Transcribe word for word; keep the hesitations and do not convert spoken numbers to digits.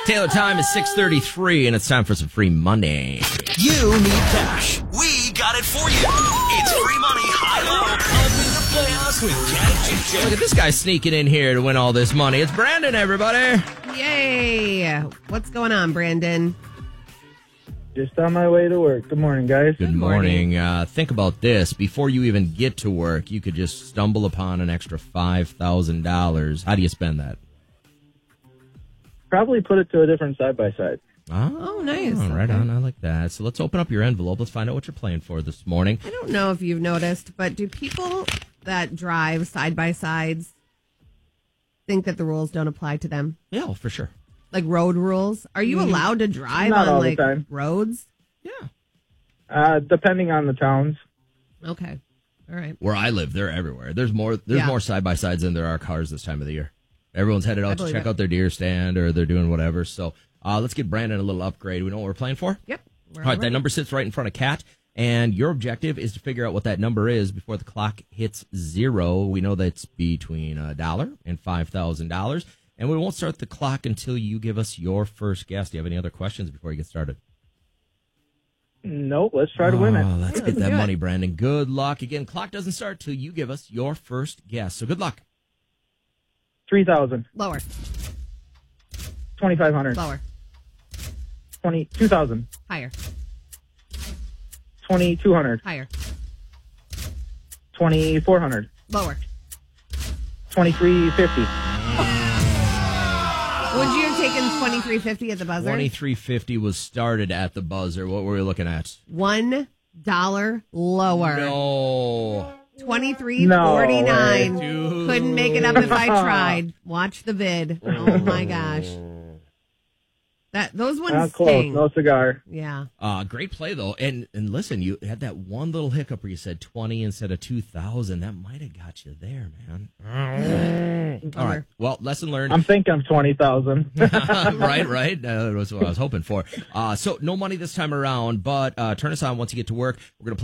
Taylor, time is six thirty-three, and it's time for some free money. You need cash. We got it for you. It's free money, high-low, up in the playoffs with Cash and Jay. Look at this guy sneaking in here to win all this money. It's Brandon, everybody. Yay. What's going on, Brandon? Just on my way to work. Good morning, guys. Good morning. Uh, think about this. Before you even get to work, you could just stumble upon an extra five thousand dollars. How do you spend that? Probably put it to a different side-by-side. Oh, Oh, nice. oh, right Okay. on. I like that. So let's open up your envelope. Let's find out what you're playing for this morning. I don't know if you've noticed, but do people that drive side by sides think that the rules don't apply to them? Yeah, for sure. Like road rules? Are you allowed to drive Not on all the like time. roads? Yeah. Uh, depending on the towns. Okay. All right. Where I live, they're everywhere. There's more There's Yeah. more side-by-sides than there are cars this time of the year. Everyone's headed I out to believe check it. out their deer stand or they're doing whatever. So uh, let's get Brandon a little upgrade. We know what we're playing for? Yep. We're All right, all that ready. number sits right in front of Kat, and your objective is to figure out what that number is before the clock hits zero. We know that's between a dollar and five thousand dollars, and we won't start the clock until you give us your first guess. Do you have any other questions before you get started? Nope, let's try to win Oh, it. let's Yeah, get let's that do it. money, Brandon. Good luck. Again, clock doesn't start till you give us your first guess. So good luck. three thousand. Lower. twenty-five hundred. Lower. twenty, two thousand. Higher. twenty-two hundred. Higher. twenty-four hundred. Lower. twenty-three fifty. Would you have taken twenty-three fifty at the buzzer? twenty-three fifty was started at the buzzer. What were we looking at? One dollar lower. No. Twenty-three No forty-nine. way, dude. Couldn't make it up if I tried. Watch the vid. Oh my gosh. That those ones Not close. sting. No cigar. Yeah. Uh, great play, though. And and listen, you had that one little hiccup where you said twenty instead of two thousand. That might have got you there, man. All right. Well, lesson learned. I'm thinking twenty thousand. right, right. Uh, that was what I was hoping for. Uh, so no money this time around, but uh, turn us on once you get to work. We're going to play